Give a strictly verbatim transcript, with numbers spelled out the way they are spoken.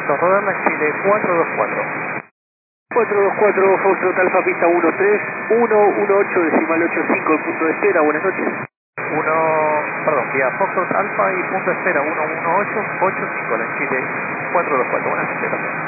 Nos rodando en Chile cuatro dos cuatro. cuatro dos cuatro, Foxtrot Alfa, pista uno tres uno uno ocho, decimal ocho cinco, el punto de espera, buenas noches. uno, perdón, vía Foxtrot Alfa y punto de espera uno uno ocho ocho cinco, en Chile cuatro dos cuatro. Buenas noches.